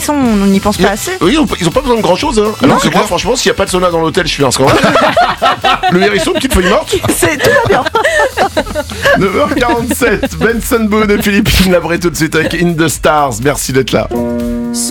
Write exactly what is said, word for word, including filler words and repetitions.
hérisson, on n'y pense pas assez. Oui, ils ont pas besoin de grand chose. Hein. Alors que moi, franchement, s'il n'y a pas de sauna dans l'hôtel, je suis un scandale. Le hérisson, petite feuille morte. C'est tout va bien. neuf heures quarante-sept, Benson Boone et Philippine Labré tout de suite avec In the Stars. Merci d'être là.